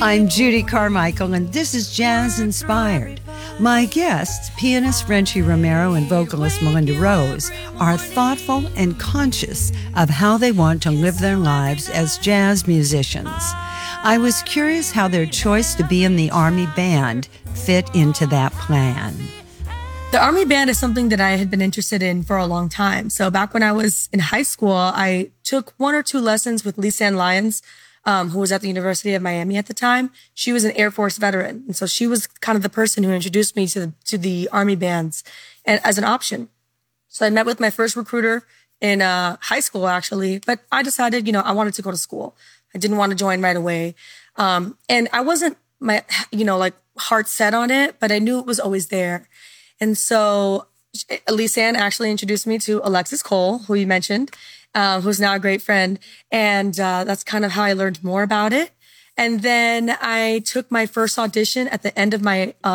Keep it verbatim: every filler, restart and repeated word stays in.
I'm Judy Carmichael, and this is Jazz Inspired. My guests, pianist Renchi Romero and vocalist Melinda Rose, are thoughtful and conscious of how they want to live their lives as jazz musicians. I was curious how their choice to be in the Army Band fit into that plan. The Army Band is something that I had been interested in for a long time. So back when I was in high school, I took one or two lessons with Lisanne Lyons, um, who was at the University of Miami at the time. She was an Air Force veteran. And so she was kind of the person who introduced me to the, to the Army Bands and, as an option. So I met with my first recruiter in uh, high school, actually. But I decided, you know, I wanted to go to school. I didn't want to join right away. Um, and I wasn't, my, you know, like heart set on it, but I knew it was always there. And so Lisanne actually introduced me to Alexis Cole, who you mentioned, uh, who's now a great friend. And uh, that's kind of how I learned more about it. And then I took my first audition at the end of my uh,